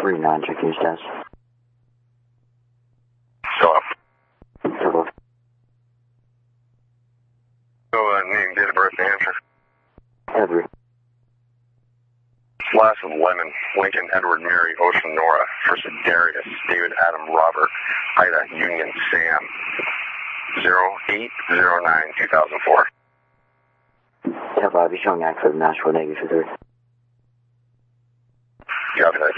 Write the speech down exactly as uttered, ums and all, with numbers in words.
three nine, checking your status. Hello. Hello. So, uh, name, date of birth, and answer. Every. Last of Lemon, Lincoln, Edward, Mary, Ocean, Nora, First Darius, David, Adam, Robert, Ida, Union, Sam, zero eight zero nine two thousand four. Have I be showing active Nashville negative three? Copy that.